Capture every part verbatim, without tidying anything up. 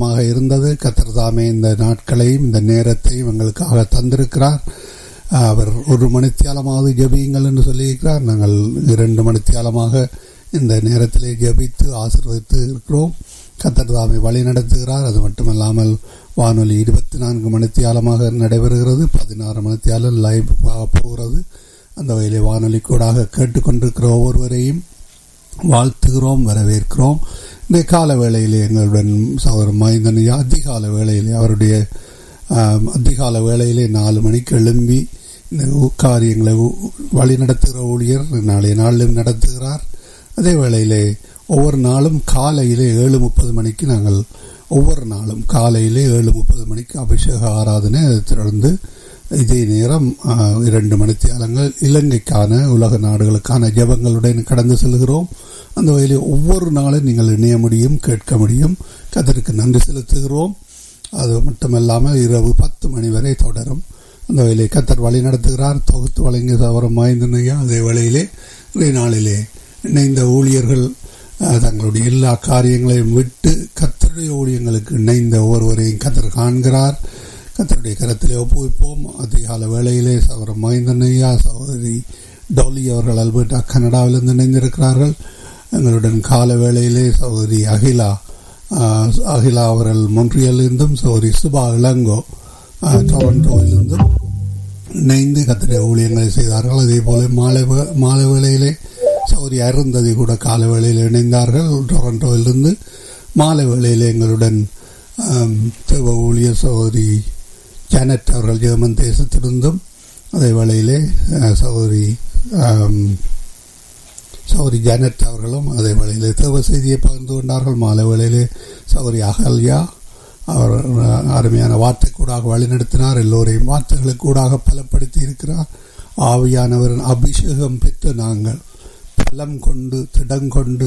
இருந்தது. கர்த்தர் தாமே இந்த நாட்களையும் இந்த நேரத்தையும் எங்களுக்காக தந்திருக்கிறார். அவர் ஒரு மணித்தியாலமாவது ஜெபியுங்கள் என்று சொல்லியிருக்கிறார். நாங்கள் இரண்டு மணித்தியாலமாக இந்த நேரத்திலே ஜெபித்து ஆசீர்வதித்து இருக்கிறோம். கர்த்தர் தாமே வழி நடத்துகிறார். அது மட்டுமல்லாமல் வானொலி இருபத்தி நான்கு மணித்தியாலமாக நடைபெறுகிறது. பதினாறு மணித்தியாலம் லைவ் போகிறது. அந்த வகையிலே வானொலி கூடாக கேட்டுக்கொண்டிருக்கிற ஒவ்வொருவரையும் வாழ்த்துகிறோம், வரவேற்கிறோம். இந்த கால வேளையிலே எங்களுடன் சகோதரர் மைந்தனையா அதிகால வேளையிலே அவருடைய அதிகால வேளையிலே நாலு மணிக்கு எழும்பி இந்த காரியங்களை வழி நடத்துகிற ஊழியர் நாளைய நாளிலும் நடத்துகிறார். அதே வேளையிலே ஒவ்வொரு நாளும் காலையிலே ஏழு முப்பது மணிக்கு நாங்கள் ஒவ்வொரு நாளும் காலையிலே ஏழு முப்பது மணிக்கு அபிஷேக ஆராதனை, அதை தொடர்ந்து இதே நேரம் இரண்டு மணித்தியாலங்கள் இலங்கைக்கான உலக நாடுகளுக்கான ஜெபங்களுடன் கடந்து செல்கிறோம். அந்த வகையிலே ஒவ்வொரு நாளும் நீங்கள் இணைய முடியும், கேட்க முடியும். கர்த்தருக்கு நன்றி செலுத்துகிறோம். அது மட்டுமல்லாமல் இரவு பத்து மணி வரை தொடரும். அந்த வகையிலே கர்த்தர் வழி நடத்துகிறார். தொகுத்து வழங்கிய சகோதரர் மைந்தனையா அதே வேளையிலே இன்றைய நாளிலே இணைந்த ஊழியர்கள் தங்களுடைய எல்லா காரியங்களையும் விட்டு கர்த்தருடைய ஊழியங்களுக்கு இணைந்த ஒவ்வொருவரையும் கர்த்தர் காண்கிறார். கர்த்தருடைய கரத்திலே ஒப்புவிப்போம். அதிகால வேளையிலே சகோதரர் மைந்தனையா, சகோதரி டோலி அவர்கள் அல்பர்டா கனடாவிலிருந்து இணைந்திருக்கிறார்கள். எங்களுடன் கால வேளையிலே சகோதரி அகிலா அகிலா அவர்கள் மொன்றியலிருந்தும், சகோதரி சுபா இளங்கோ டொரண்டோவிலிருந்தும் இணைந்து கர்த்தருடைய ஊழியங்களை செய்தார்கள். அதே போல மாலை மாலை வேளையிலே சகோதரி அருந்ததி கூட கால வேளையில் இணைந்தார்கள் டொரண்டோவிலிருந்து. மாலை வேளையிலே எங்களுடன் தேவ ஊழியர் சகோதரி ஜானட் அவர்கள் ஜெர்மன் தேசத்திலிருந்தும், அதே வேளையிலே சகோதரி சகோதரி ஜானட் அவர்களும் அதே வேளையிலே தேவ செய்தியை பகிர்ந்து கொண்டார்கள். மாலை வேளையிலே சகோதரி அகல்யா அவர் அருமையான வார்த்தை கூடாக வழிநடத்தினார். எல்லோரையும் வார்த்தைகளுக்கு கூடாக பலப்படுத்தி இருக்கிறார். ஆவியானவரின் அபிஷேகம் பெற்று நாங்கள் பலம் கொண்டு திடங்கொண்டு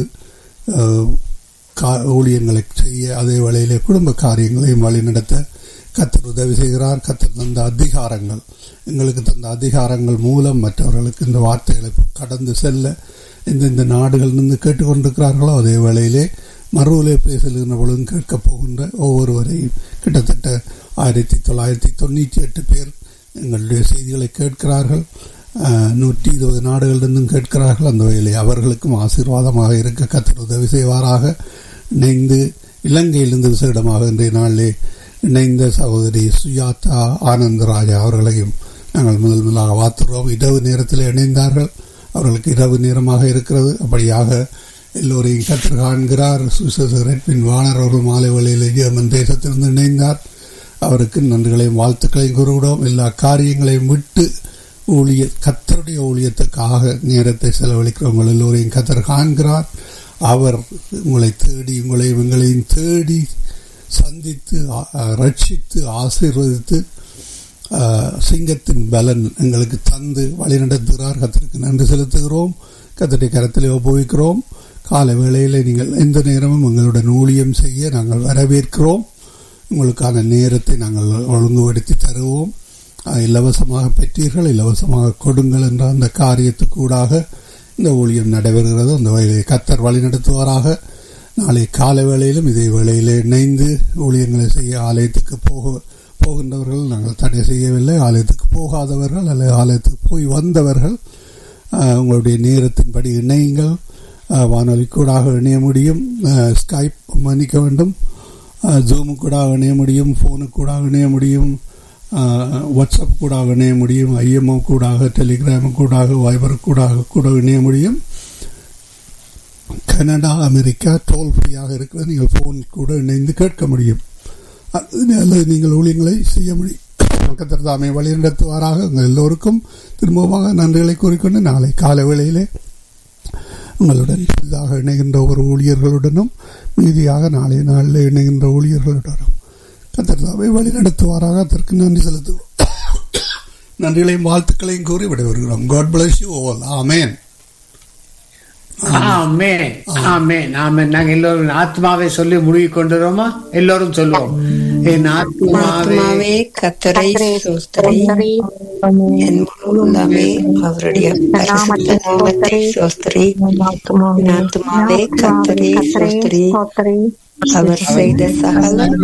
ஊழியங்களை செய்ய, அதே வேளையிலே குடும்ப காரியங்களையும் வழிநடத்த கர்த்தர் உதவி செய்கிறார். கர்த்தர் தந்த அதிகாரங்கள், எங்களுக்கு தந்த அதிகாரங்கள் மூலம் மற்றவர்களுக்கு இந்த வார்த்தைகளை கடந்து செல்ல எந்தெந்த நாடுகளிலிருந்து கேட்டுக்கொண்டிருக்கிறார்களோ அதே வேளையிலே மறுவிலே பேசுகின்ற பொழுதும் கேட்கப் போகின்ற ஒவ்வொருவரையும் கிட்டத்தட்ட ஆயிரத்தி தொள்ளாயிரத்தி தொண்ணூற்றி எட்டு பேர் எங்களுடைய செய்திகளை கேட்கிறார்கள். நூற்றி இருபது நாடுகளிலிருந்தும் கேட்கிறார்கள். அந்த வகையிலே அவர்களுக்கும் ஆசீர்வாதமாக இருக்க கர்த்தர் உதவி செய்வாராக. இணைந்து இலங்கையிலிருந்து விசேடமாக இன்றைய நாளிலே இணைந்த சகோதரி சுயாத்தா ஆனந்தராஜா அவர்களையும் நாங்கள் முதல் முதலாக வாழ்த்துகிறோம். இரவு நேரத்தில் இணைந்தார்கள். அவர்களுக்கு இரவு நேரமாக இருக்கிறது. அப்படியாக எல்லோரையும் கர்த்தர் காண்கிறார். சுசேஷன் வாணர் அவர்கள் மாலை வேளையிலே ஜெர்மன் தேசத்திலிருந்து இணைந்தார். அவருக்கு நன்றிகளையும் வாழ்த்துக்களையும் கூறுகிறோம். எல்லா காரியங்களையும் விட்டு ஊழிய கர்த்தருடைய ஊழியத்துக்காக நேரத்தை செலவழிக்கிறவங்க எல்லோரையும் கர்த்தர் காண்கிறார். அவர் உங்களை தேடி உங்களையும் எங்களையும் தேடி சந்தித்து ரட்சித்து ஆசீர்வதித்து சிங்கத்தின் பலன் எங்களுக்கு தந்து வழிநடத்துகிறார். கர்த்தருக்கு நன்றி செலுத்துகிறோம். கர்த்தருடைய கரத்திலே ஒப்புவிக்கிறோம். கால வேளையிலே நீங்கள் எந்த நேரமும் எங்களுடன் ஊழியம் செய்ய நாங்கள் வரவேற்கிறோம். உங்களுக்கான நேரத்தை நாங்கள் ஒழுங்குபடுத்தி தருவோம். இலவசமாக பெற்றீர்கள், இலவசமாக கொடுங்கள் என்ற அந்த காரியத்துக்கூடாக இந்த ஊழியம் நடைபெறுகிறது. அந்த வகையிலே கர்த்தர் வழி நடத்துவாராக. நாளை கால வேளையிலும் இதே வேளையிலே இணைந்து ஊழியங்களை செய்ய ஆலயத்துக்கு போக போகின்றவர்கள் நாங்கள் தடை செய்யவில்லை. ஆலயத்துக்கு போகாதவர்கள் அல்லது ஆலயத்துக்கு போய் வந்தவர்கள் உங்களுடைய நேரத்தின்படி இணையுங்கள். வானொலி கூடாக இணைய முடியும், ஸ்கைப் மன்னிக்க வேண்டும், ஜூமு கூடாக இணைய முடியும், ஃபோனுக்கு கூடாக இணைய முடியும், வாட்ஸ்அப் கூடாக இணைய முடியும், ஐஎம்ஓ கூடாக, டெலிகிராம் கூடாக, வைபர் கூடாக கூட இணைய முடியும். கனடா, அமெரிக்கா டோல் ஃப்ரீயாக இருக்கிறது. நீங்கள் ஃபோன் கூட இணைந்து கேட்க முடியும். அல்லது நீங்கள் ஊழியங்களை செய்ய முடியும். கர்த்தர் தாமே வழி நடத்துவாராக. உங்கள் எல்லோருக்கும் திரும்பமாக நன்றிகளை கூறிக்கொண்டு நாளை காலை வேளையிலே உங்களுடன் புதிதாக இணைகின்ற ஒரு ஊழியர்களுடனும் மீதியாக நாளைய நாளில் இணைகின்ற ஊழியர்களுடனும் கர்த்தர் தாமே வழி நடத்துவாராக. அதற்கு நன்றி செலுத்துகிறோம். நன்றிகளையும் வாழ்த்துக்களையும் கூறி விடைபெறுகிறோம். God bless you all. Amen. ஆமென் ஆமென் ஆமென். நாங்க எல்லோரும் ஆத்மாவை சொல்லி முடிவு கொண்டுறோமா? எல்லோரும் சொல்லுவோம். என் ஆத்மாவே கர்த்தரை ஸ்தோத்திரி, என் முழு உள்ளமே அவருடைய பரிசுத்த நாமத்தை ஸ்தோத்திரி. என் ஆத்மாவே கர்த்தரை ஸ்தோத்திரி, அவர் செய்த சகல